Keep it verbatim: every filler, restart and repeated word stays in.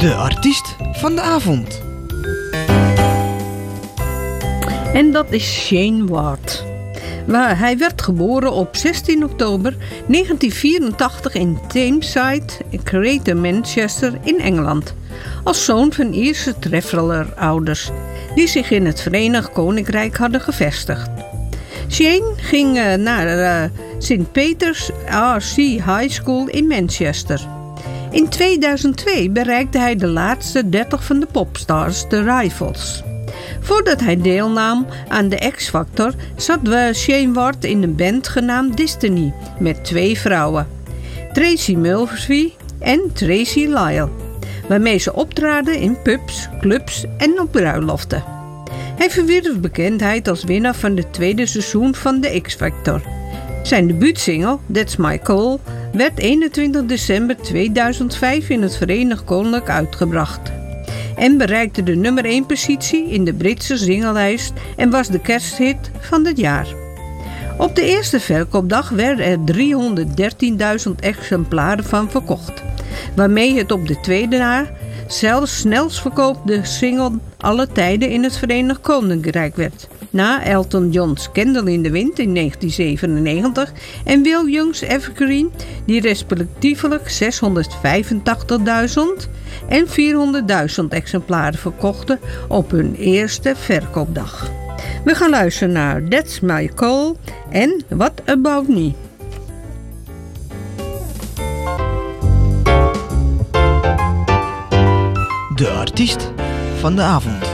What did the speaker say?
De artiest van de avond. En dat is Shane Ward. Waar hij werd geboren op zestien oktober negentien vierentachtig in Tameside, Greater Manchester in Engeland. Als zoon van Ierse traveller-ouders die zich in het Verenigd Koninkrijk hadden gevestigd. Shane ging uh, naar uh, Saint Peter's R C High School in Manchester. In tweeduizend twee bereikte hij de laatste dertig van de popstars, de Rivals. Voordat hij deelnam aan de X-Factor zat Shane Ward in een band genaamd Destiny met twee vrouwen, Tracy Murphy en Tracy Lyle, waarmee ze optraden in pubs, clubs en op bruiloften. Hij verwierf bekendheid als winnaar van het tweede seizoen van de X-Factor. Zijn debuutsingle, That's My Call, werd eenentwintig december tweeduizend vijf in het Verenigd Koninkrijk uitgebracht en bereikte de nummer één positie in de Britse singlelijst en was de kersthit van het jaar. Op de eerste verkoopdag werden er driehonderddertienduizend exemplaren van verkocht, waarmee het op de tweede na zelfs snelst verkoopte single alle tijden in het Verenigd Koninkrijk werd, na Elton John's Candle in the Wind in negentien zevenennegentig en Will Young's Evergreen, die respectievelijk zeshonderdvijfentachtigduizend en vierhonderdduizend exemplaren verkochten op hun eerste verkoopdag. We gaan luisteren naar That's My Call en What About Me. De artiest van de avond.